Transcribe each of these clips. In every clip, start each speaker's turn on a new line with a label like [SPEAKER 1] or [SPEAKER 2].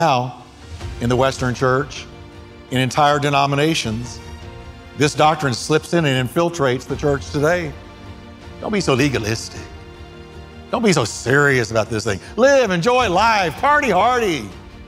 [SPEAKER 1] Now, in the Western church, in entire denominations, this doctrine slips in and infiltrates the church today. Don't be so legalistic. Don't be so serious about this thing. Live, enjoy life, party hardy.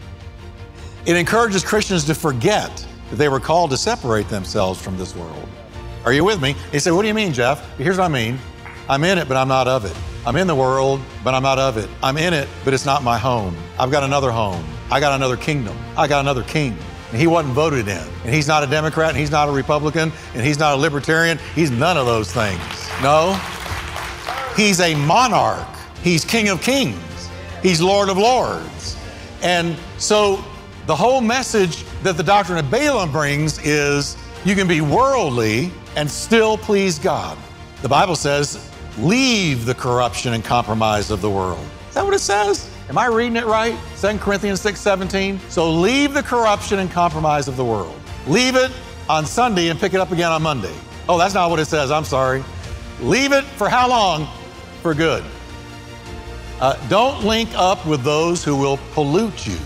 [SPEAKER 1] It encourages Christians to forget that they were called to separate themselves from this world. Are you with me? He said, what do you mean, Jeff? Here's what I mean. I'm in it, but I'm not of it. I'm in the world, but I'm not of it. I'm in it, but it's not my home. I've got another home. I got another kingdom. I got another king. And he wasn't voted in. And he's not a Democrat, and he's not a Republican, and he's not a libertarian. He's none of those things. No. He's a monarch. He's King of Kings. He's Lord of Lords. And so the whole message that the doctrine of Balaam brings is you can be worldly and still please God. The Bible says, leave the corruption and compromise of the world. Is that what it says? Am I reading it right? 2 Corinthians 6:17. So leave the corruption and compromise of the world. Leave it on Sunday and pick it up again on Monday. Oh, that's not what it says. I'm sorry. Leave it for how long? For good. Don't link up with those who will pollute you.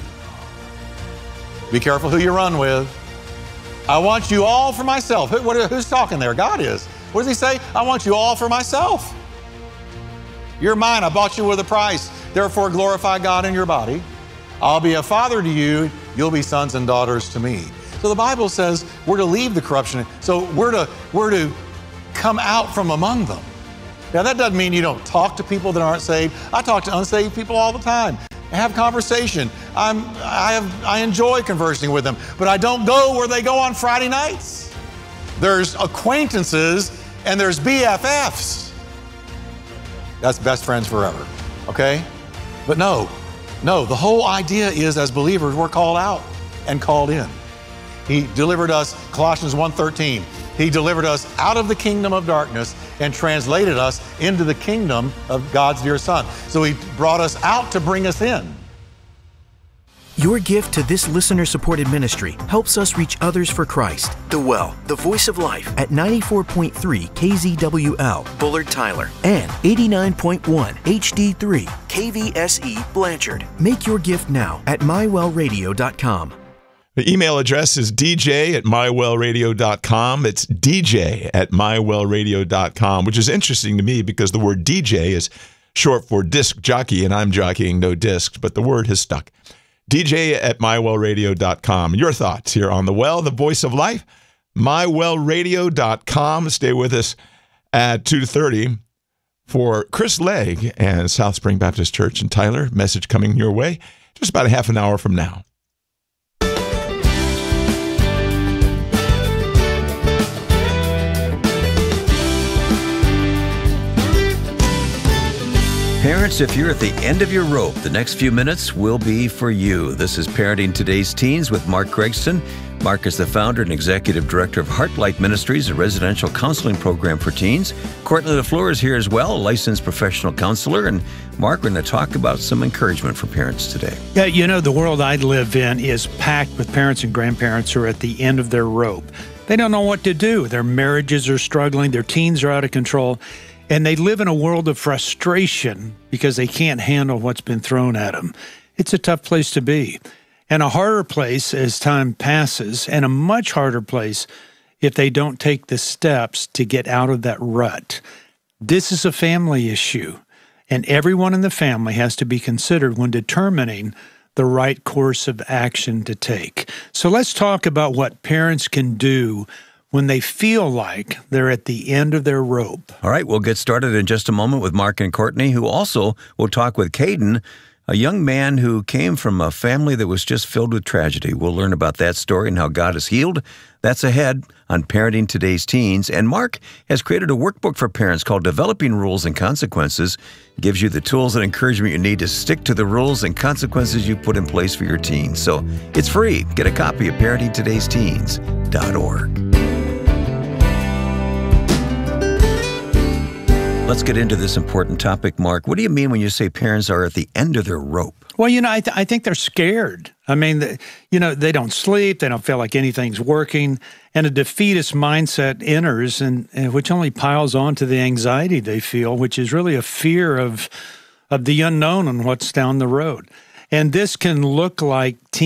[SPEAKER 1] Be careful who you run with. I want you all for myself. Who's talking there? God is. What does he say? I want you all for myself. You're mine. I bought you with a price. Therefore, glorify God in your body. I'll be a father to you. You'll be sons and daughters to me. So the Bible says we're to leave the corruption. So we're to come out from among them. Now, that doesn't mean you don't talk to people that aren't saved. I talk to unsaved people all the time. I have conversation. I enjoy conversing with them, but I don't go where they go on Friday nights. There's acquaintances and there's BFFs. That's best friends forever, okay? But no, the whole idea is as believers, we're called out and called in. He delivered us, Colossians 1:13, he delivered us out of the kingdom of darkness and translated us into the kingdom of God's dear Son. So he brought us out to bring us in.
[SPEAKER 2] Your gift to this listener-supported ministry helps us reach others for Christ. The Well, the Voice of Life, at 94.3 KZWL, Bullard Tyler, and 89.1 HD3 KVSE Blanchard. Make your gift now at mywellradio.com.
[SPEAKER 3] The email address is dj@mywellradio.com. It's dj@mywellradio.com, which is interesting to me because the word DJ is short for disc jockey, and I'm jockeying no discs, but the word has stuck. dj@mywellradio.com. Your thoughts here on The Well, the Voice of Life, mywellradio.com. Stay with us at 2:30 for Chris Legg and South Spring Baptist Church in Tyler. Message coming your way just about a half an hour from now.
[SPEAKER 4] Parents, if you're at the end of your rope, the next few minutes will be for you. This is Parenting Today's Teens with Mark Gregston. Mark is the founder and executive director of Heartlight Ministries, a residential counseling program for teens. Courtney LaFleur is here as well, a licensed professional counselor. And Mark, we're going to talk about some encouragement for parents today.
[SPEAKER 5] Yeah, you know, the world I live in is packed with parents and grandparents who are at the end of their rope. They don't know what to do. Their marriages are struggling. Their teens are out of control. And they live in a world of frustration because they can't handle what's been thrown at them. It's a tough place to be, and a harder place as time passes, and a much harder place if they don't take the steps to get out of that rut. This is a family issue, and everyone in the family has to be considered when determining the right course of action to take. So let's talk about what parents can do when they feel like they're at the end of their rope.
[SPEAKER 4] All right, we'll get started in just a moment with Mark and Courtney, who also will talk with Caden, a young man who came from a family that was just filled with tragedy. We'll learn about that story and how God has healed. That's ahead on Parenting Today's Teens. And Mark has created a workbook for parents called Developing Rules and Consequences. It gives you the tools and encouragement you need to stick to the rules and consequences you put in place for your teens. So it's free. Get a copy at parentingtodaysteens.org. Let's get into this important topic, Mark. What do you mean when you say parents are at the end of their rope?
[SPEAKER 5] Well, you know, I think they're scared. I mean, they don't sleep. They don't feel like anything's working. And a defeatist mindset enters, and which only piles on to the anxiety they feel, which is really a fear of the unknown and what's down the road. And this can look like